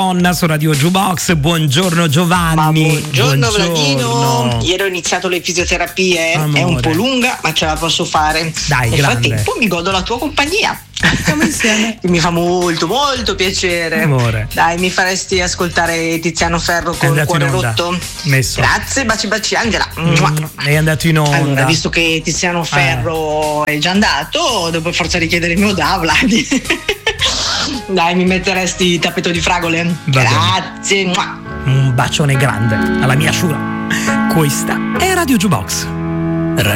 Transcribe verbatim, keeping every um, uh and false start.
Su Radio Jukebox, buongiorno Giovanni. Ma buongiorno, buongiorno Vladino. Ieri ho iniziato le fisioterapie, Amore. È un po' lunga ma ce la posso fare. Dai, Nel grande. frattempo mi godo la tua compagnia. Siamo insieme. Mi fa molto molto piacere. Amore. Dai, mi faresti ascoltare Tiziano Ferro È con andato Cuore in onda. Rotto? Messo. Grazie, baci baci Angela. Mm, è andato in onda. Allora, visto che Tiziano Ferro è già andato, devo per forza richiedere il mio da Vladi. Dai, mi metteresti tappeto di fragole? Va bene. Grazie. Mua. Un bacione grande alla mia Shura. Questa è Radio Jukebox.